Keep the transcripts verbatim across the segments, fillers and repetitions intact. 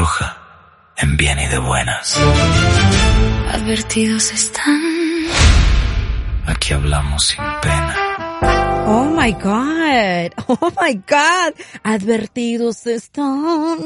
Roja, en bien y de buenas. Advertidos están. Aquí hablamos sin pena. Oh my God, oh my God, advertidos están.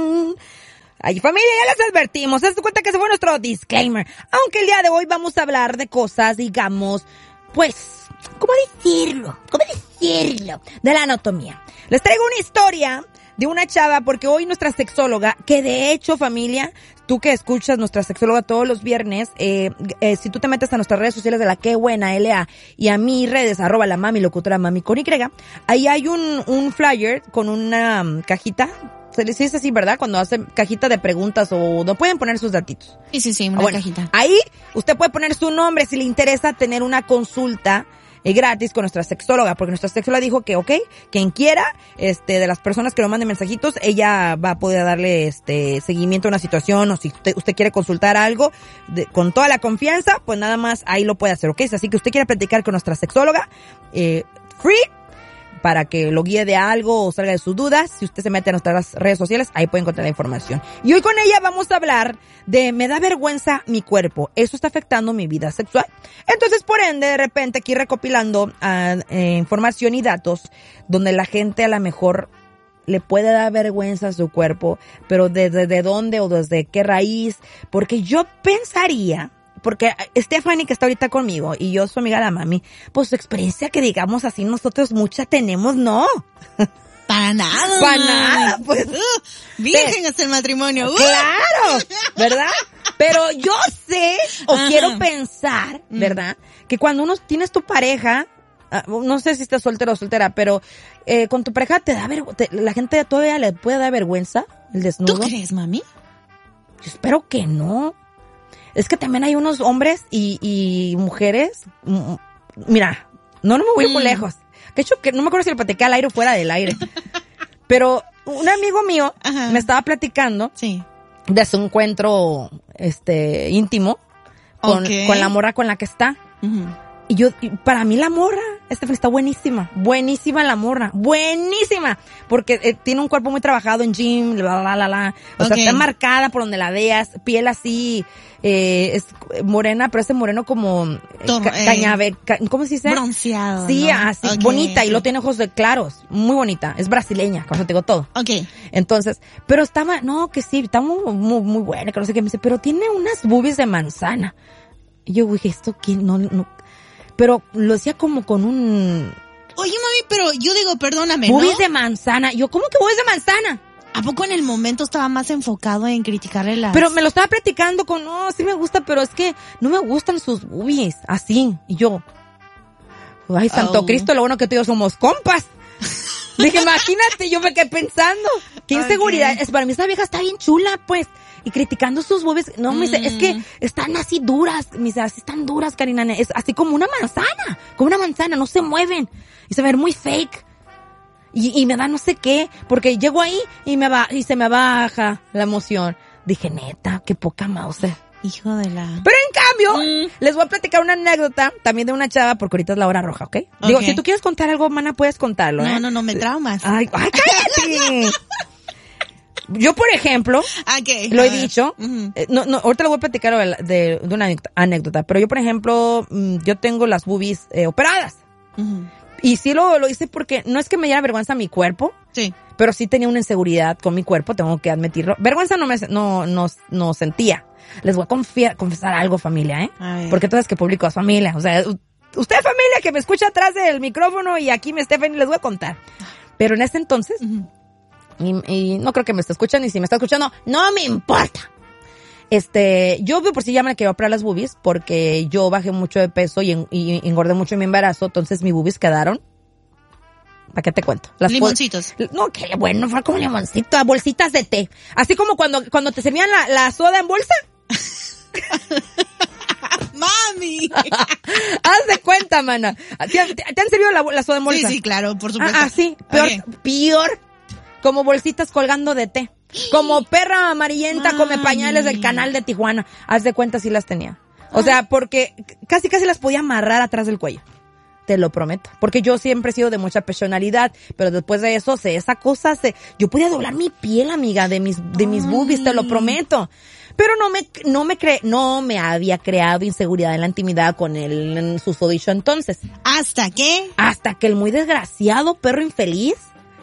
Ay, familia, ya les advertimos, haz de cuenta que ese fue nuestro disclaimer. Aunque el día de hoy vamos a hablar de cosas, digamos, pues, ¿cómo decirlo? ¿Cómo decirlo? De la anatomía. Les traigo una historia de una chava, porque hoy nuestra sexóloga, que de hecho, familia, tú que escuchas nuestra sexóloga todos los viernes, eh, eh, si tú te metes a nuestras redes sociales de La Qué Buena, L A, y a mis redes, arroba la mami locutora mami con Y, ahí hay un, un flyer con una um, cajita. Se les dice así, ¿verdad? Cuando hacen cajita de preguntas o no pueden poner sus datitos. Sí, sí, sí, una ah, bueno, cajita. Ahí usted puede poner su nombre si le interesa tener una consulta eh, gratis con nuestra sexóloga, porque nuestra sexóloga dijo que, ok, quien quiera, este, de las personas que nos manden mensajitos, ella va a poder darle, este, seguimiento a una situación, o si usted, usted quiere consultar algo, de, con toda la confianza, pues nada más ahí lo puede hacer, ¿ok? Así que usted quiere platicar con nuestra sexóloga, eh, free, para que lo guíe de algo o salga de sus dudas. Si usted se mete a nuestras redes sociales, ahí puede encontrar la información. Y hoy con ella vamos a hablar de me da vergüenza mi cuerpo. Eso está afectando mi vida sexual. Entonces, por ende, de repente aquí recopilando uh, eh, información y datos donde la gente a lo mejor le puede dar vergüenza a su cuerpo, pero desde de dónde o desde qué raíz. Porque yo pensaría... Porque Stephanie, que está ahorita conmigo, y yo, su amiga la mami, pues su experiencia que digamos así nosotros mucha tenemos, no. Para nada. Para nada, pues. Uh, virgen hasta el matrimonio. Uh. Claro, ¿verdad? Pero yo sé, o Ajá. quiero pensar, ¿verdad? Mm. Que cuando uno tienes tu pareja, no sé si estás soltero o soltera, pero eh, con tu pareja te da vergüenza, la gente todavía le puede dar vergüenza el desnudo. ¿Tú crees, mami? Yo espero que no. Es que también hay unos hombres y, y mujeres, mira, no, no me voy mm. muy lejos. De hecho, que no me acuerdo si lo platiqué al aire o fuera del aire. Pero un amigo mío Ajá. me estaba platicando sí. de su encuentro este íntimo con, okay. con la morra con la que está. Uh-huh. Y yo, y para mí la morra, Stephanie, está buenísima, buenísima la morra, buenísima, porque eh, tiene un cuerpo muy trabajado en gym, la, la, la, la, o okay. sea, está marcada por donde la veas, piel así, eh, es morena, pero ese moreno como, Tom, ca, cañabe, ca, ¿cómo se dice? Bronceado, Sí, ¿no? así, okay. bonita, y lo tiene ojos de claros, muy bonita, es brasileña, con eso te digo todo. Okay. Entonces, pero estaba, no, que sí, está muy, muy, muy buena, que no sé qué, me dice, pero tiene unas boobies de manzana. Y yo dije, ¿esto quién? No, no. Pero lo decía como con un... Oye, mami, pero yo digo, perdóname, boobies ¿no? de manzana. Yo, ¿cómo que boobies de manzana? ¿A poco en el momento estaba más enfocado en criticarle las...? Pero me lo estaba platicando con, no, sí me gusta, pero es que no me gustan sus boobies, así. Y yo, ay, santo oh. Cristo, lo bueno que tú y yo somos compas. Dije, imagínate, yo me quedé pensando. Qué inseguridad. Okay. Es, para mí esa vieja está bien chula, pues. Y criticando sus boobies. No, me dice, mm. es que están así duras. Me dice, así están duras, Karina. Es así como una manzana. Como una manzana, no se mueven. Y se ve muy fake. Y, y me da no sé qué. Porque llego ahí y me va, y se me baja la emoción. Dije, neta, qué poca mouse. Hijo de la... Pero en cambio, mm. les voy a platicar una anécdota también de una chava, porque ahorita es la hora roja, ¿ok? okay. Digo, si tú quieres contar algo, mana, puedes contarlo, ¿eh? No, no, no, me traumas. Ay, ay, cállate. Yo, por ejemplo, okay, lo he ver. dicho, uh-huh. eh, no, no, ahorita le voy a platicar de, de, de una anécdota, pero yo, por ejemplo, yo tengo las boobies eh, operadas. Uh-huh. Y sí lo, lo hice porque no es que me diera vergüenza mi cuerpo, sí. pero sí tenía una inseguridad con mi cuerpo, tengo que admitirlo. Vergüenza no me no, no, no sentía. Les voy a confiar, confesar algo, familia, ¿eh? Porque tú sabes que público es familia. O sea, usted, familia, que me escucha atrás del micrófono y aquí me Stephanie, les voy a contar. Pero en ese entonces, uh-huh. y, y no creo que me esté escuchando, y si me está escuchando, no me importa. Este, yo por si ya me quería operar las boobies, porque yo bajé mucho de peso y, en, y engordé mucho en mi embarazo, entonces mis boobies quedaron. ¿Para qué te cuento? Las limoncitos. Po- no, que bueno, fue como limoncito, a bolsitas de té. Así como cuando, cuando te servían la, la soda en bolsa. ¡Mami! Haz de cuenta, mana. ¿Te, te, te han servido la, la soda en bolsa? Sí, sí, claro, por supuesto. Ah, ah sí. Peor, okay. peor. Como bolsitas colgando de té. Como perra amarillenta Mami. Come pañales del canal de Tijuana. Haz de cuenta si las tenía. O sea, porque casi casi las podía amarrar atrás del cuello. te lo prometo. Porque yo siempre he sido de mucha personalidad, pero después de eso, se, esa cosa se, yo podía doblar mi piel, amiga, de mis, de mis boobies, te lo prometo. Pero no me, no me cre, no me había creado inseguridad en la intimidad con él en susodicho entonces. ¿Hasta qué? Hasta que el muy desgraciado perro infeliz,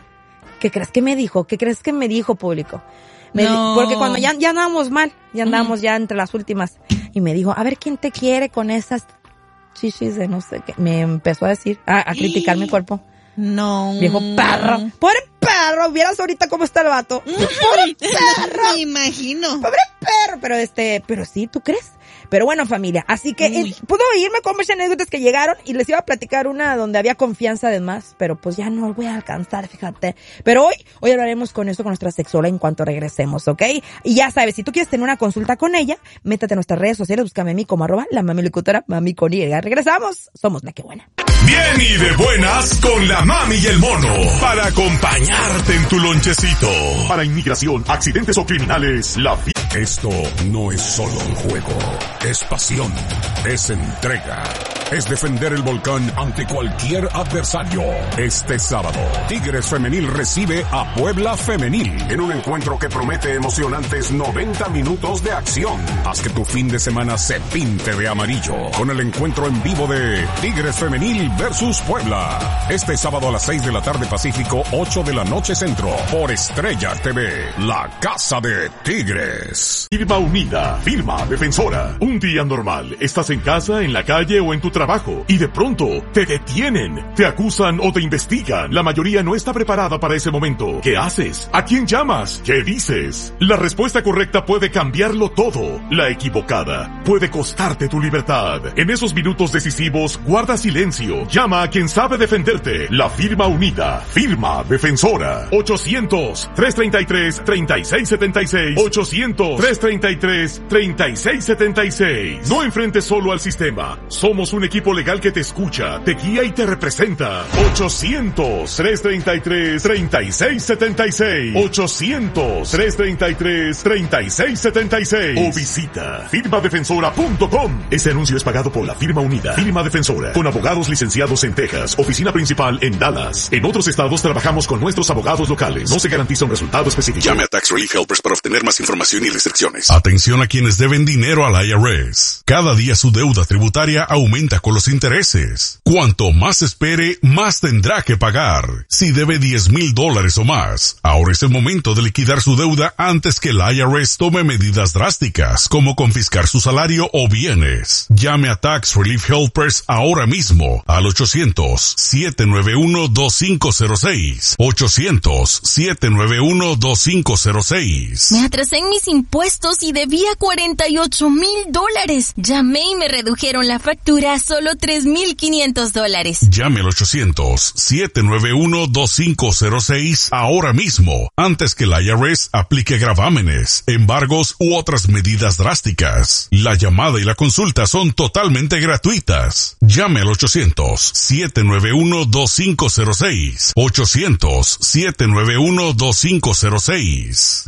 ¿qué crees que me dijo? ¿Qué crees que me dijo, público? Me no. di, porque cuando ya, ya andábamos mal, ya andábamos mm. ya entre las últimas, y me dijo, a ver quién te quiere con esas chichis de no sé qué. Me empezó a decir, a, a criticar mi cuerpo. No. Viejo perro. Pobre perro. Vieras ahorita cómo está el vato. Pobre perro. Me imagino. Pobre perro. Pero este, pero sí, ¿tú crees? Pero bueno, familia. Así que eh, puedo irme con muchas anécdotas que llegaron y les iba a platicar una donde había confianza de más, pero pues ya no voy a alcanzar, fíjate. Pero hoy, hoy hablaremos con esto con nuestra sexóloga en cuanto regresemos, ¿ok? Y ya sabes, si tú quieres tener una consulta con ella, métate a nuestras redes sociales, búscame a mí como arroba la mami locutora, mami con Y. Regresamos. Somos la que buena. Bien y de buenas con la mami y el mono. Para acompañarte en tu lonchecito. Para inmigración, accidentes o criminales, la fi- Esto no es solo un juego. Es pasión. Es entrega. Es defender el volcán ante cualquier adversario. Este sábado, Tigres Femenil recibe a Puebla Femenil en un encuentro que promete emocionantes noventa minutos de acción. Haz que tu fin de semana se pinte de amarillo con el encuentro en vivo de Tigres Femenil versus Puebla. Este sábado a las seis de la tarde Pacífico, ocho de la noche Centro, por Estrella T V, la casa de Tigres. Firma unida, firma defensora. Un día normal, estás en casa, en la calle o en tu trabajo y de pronto te detienen, te acusan o te investigan. La mayoría no está preparada para ese momento. ¿Qué haces? ¿A quién llamas? ¿Qué dices? La respuesta correcta puede cambiarlo todo. La equivocada puede costarte tu libertad. En esos minutos decisivos, guarda silencio. Llama a quien sabe defenderte. La firma unida, firma defensora. ochocientos, trescientos treinta y tres, treinta y seis setenta y seis. ochocientos, trescientos treinta y tres, treinta y seis setenta y seis. No enfrentes solo al sistema. Somos un equipo legal que te escucha, te guía y te representa. ochocientos, trescientos treinta y tres, treinta y seis setenta y seis. ochocientos, trescientos treinta y tres, treinta y seis setenta y seis. O visita firma defensora punto com. Este anuncio es pagado por la firma unida. Firma defensora. Con abogados licenciados en Texas. Oficina principal en Dallas. En otros estados trabajamos con nuestros abogados locales. No se garantiza un resultado específico. Llame a Tax Relief Helpers para obtener más información y restricciones. Atención a quienes deben dinero al I R S. Cada día su deuda tributaria aumenta con los intereses. Cuanto más espere, más tendrá que pagar. Si debe diez mil dólares o más, ahora es el momento de liquidar su deuda antes que el I R S tome medidas drásticas, como confiscar su salario o bienes. Llame a Tax Relief Helpers ahora mismo al ochocientos, siete nueve uno, dos cinco cero seis. ochocientos, siete nueve uno, dos cinco cero seis. Me atrasé en mis impuestos y debía cuarenta y ocho mil dólares. Llamé y me redujeron la factura a solo tres mil quinientos dólares. Llame al ochocientos, siete nueve uno, dos cinco cero seis ahora mismo, antes que el I R S aplique gravámenes, embargos u otras medidas drásticas. La llamada y la consulta son totalmente gratuitas. Llame al ochocientos, siete nueve uno, dos cinco cero seis. ochocientos, siete nueve uno, dos cinco cero seis.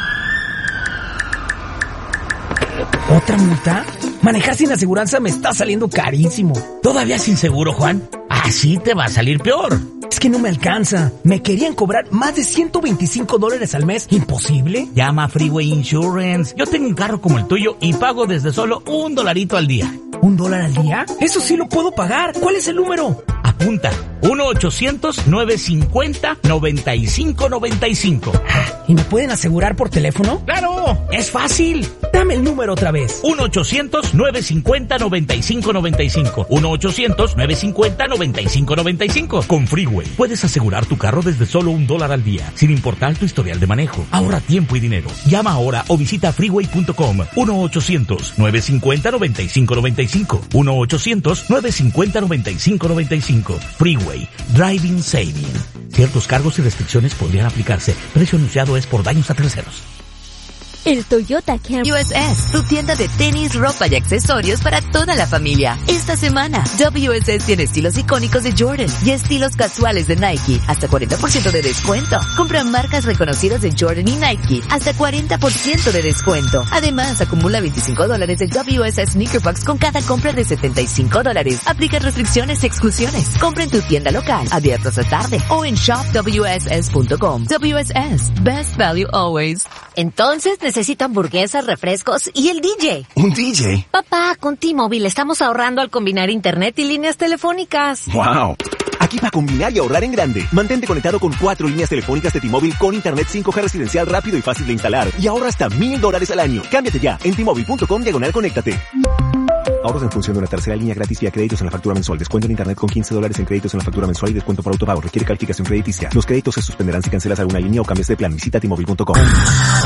¿Otra multa? Manejar sin aseguranza me está saliendo carísimo. ¿Todavía sin seguro, Juan? Así te va a salir peor. Es que no me alcanza. Me querían cobrar más de ciento veinticinco dólares al mes. ¿Imposible? Llama a Freeway Insurance. Yo tengo un carro como el tuyo y pago desde solo un dolarito al día. ¿Un dólar al día? Eso sí lo puedo pagar. ¿Cuál es el número? Apunta. uno ochocientos, nueve cincuenta, noventa y cinco noventa y cinco. ¿Y me pueden asegurar por teléfono? ¡Claro! ¡Es fácil! Dame el número otra vez. uno ochocientos, nueve cincuenta, noventa y cinco noventa y cinco. uno ochocientos, nueve cincuenta, noventa y cinco noventa y cinco. Con Freeway puedes asegurar tu carro desde solo un dólar al día, sin importar tu historial de manejo. Ahorra tiempo y dinero. Llama ahora o visita freeway punto com. uno ochocientos, nueve cincuenta, noventa y cinco noventa y cinco. uno ochocientos, nueve cincuenta, noventa y cinco noventa y cinco. Freeway. Driving Saving. Ciertos cargos y restricciones podrían aplicarse. Precio anunciado es por daños a terceros. el Toyota Camry. U S S, tu tienda de tenis, ropa y accesorios para toda la familia. Esta semana, W S S tiene estilos icónicos de Jordan y estilos casuales de Nike, hasta cuarenta por ciento de descuento. Compra marcas reconocidas de Jordan y Nike, hasta cuarenta por ciento de descuento. Además, acumula veinticinco dólares de W S S Sneaker Bucks con cada compra de setenta y cinco dólares. Aplica restricciones y exclusiones. Compra en tu tienda local, abierta hasta tarde, o en shop w s s punto com. W S S, best value always. Entonces necesito hamburguesas, refrescos y el D J. ¿Un D J? Papá, con T-Mobile estamos ahorrando al combinar internet y líneas telefónicas. ¡Wow! Aquí para combinar y ahorrar en grande. Mantente conectado con cuatro líneas telefónicas de T-Mobile con internet cinco G residencial rápido y fácil de instalar. Y ahorra hasta mil dólares al año. Cámbiate ya en T Mobile punto com diagonal conéctate. Ahorros en función de una tercera línea gratis y a créditos en la factura mensual. Descuento en internet con quince dólares en créditos en la factura mensual y descuento por autopago. Requiere calificación crediticia. Los créditos se suspenderán si cancelas alguna línea o cambias de plan. Visita T Mobile punto com.